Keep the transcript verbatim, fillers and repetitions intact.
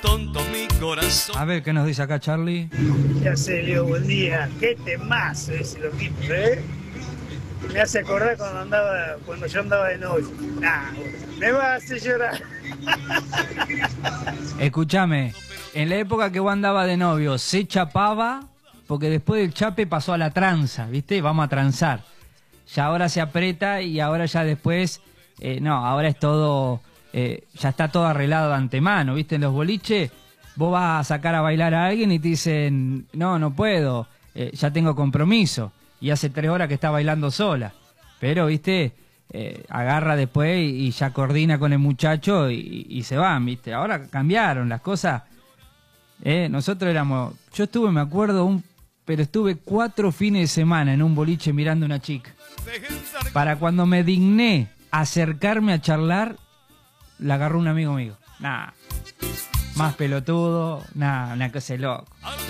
tonto mi corazón. A ver, ¿qué nos dice acá Charlie? Ya sé, Leo, buen día. Qué temazo ese loquito, ¿eh? Me hace acordar cuando andaba, cuando yo andaba de novio. Nah, me va a hacer llorar. Escúchame, en la época que vos andabas de novio, se chapaba, porque después del chape pasó a la tranza, ¿viste? Vamos a transar. Ya ahora se aprieta y ahora ya después, eh, no, ahora es todo, eh, ya está todo arreglado de antemano, ¿viste? En los boliches, vos vas a sacar a bailar a alguien y te dicen, no, no puedo, eh, ya tengo compromiso. Y hace tres horas que está bailando sola. Pero, ¿viste? Eh, agarra después y, y ya coordina con el muchacho y, y se van, ¿viste? Ahora cambiaron las cosas. Eh, nosotros éramos... Yo estuve, me acuerdo, un, pero estuve cuatro fines de semana en un boliche mirando a una chica. Para cuando me digné acercarme a charlar, la agarró un amigo mío. Nah, más pelotudo, nah, una cosa de loco.